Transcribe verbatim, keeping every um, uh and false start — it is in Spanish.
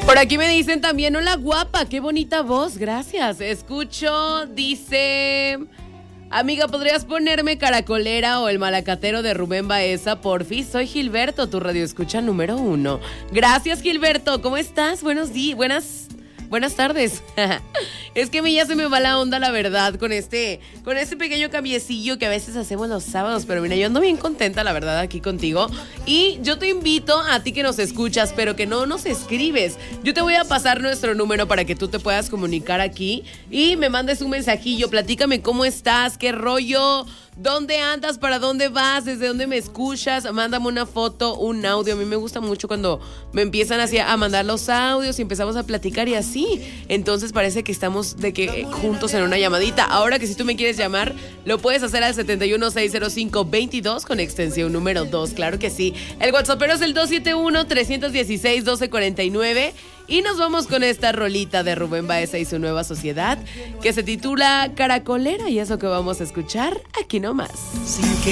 Por aquí me dicen también, hola guapa, qué bonita voz, gracias. Escucho, dice... Amiga, ¿podrías ponerme Caracolera o El Malacatero de Rubén Baeza? Porfis, soy Gilberto, tu radioescucha número uno. Gracias, Gilberto. ¿Cómo estás? Buenos días, buenas... Buenas tardes. Es que a mí ya se me va la onda, la verdad, con este, con este pequeño cambiecillo que a veces hacemos los sábados. Pero mira, yo ando bien contenta, la verdad, aquí contigo. Y yo te invito a ti que nos escuchas, pero que no nos escribes. Yo te voy a pasar nuestro número para que tú te puedas comunicar aquí y me mandes un mensajillo. Platícame cómo estás, qué rollo, dónde andas, para dónde vas, desde dónde me escuchas. Mándame una foto, un audio. A mí me gusta mucho cuando me empiezan así a mandar los audios y empezamos a platicar y así. Entonces parece que estamos de que juntos en una llamadita. Ahora que si tú me quieres llamar, lo puedes hacer al setenta y uno, seiscientos cinco, veintidós con extensión número dos. Claro que sí. El WhatsApp es el dos siete uno, tres uno seis, uno dos cuatro nueve. Y nos vamos con esta rolita de Rubén Baeza y su nueva sociedad, que se titula Caracolera, y eso que vamos a escuchar aquí nomás.